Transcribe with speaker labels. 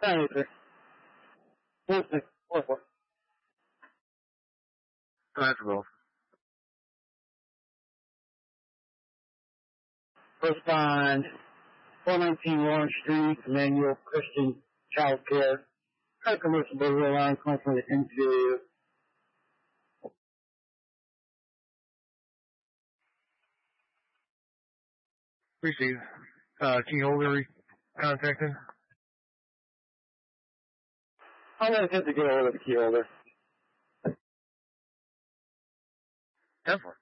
Speaker 1: Anything. Listening. What?
Speaker 2: Comfortable.
Speaker 1: Respond. 419 Lawrence Street, Emmanuel Christian Child Care. Commercial burger line, calling for the interview.
Speaker 2: Appreciate it. Key holder contacting.
Speaker 1: I'm going to attempt to get a hold of the key holder.
Speaker 2: Definitely.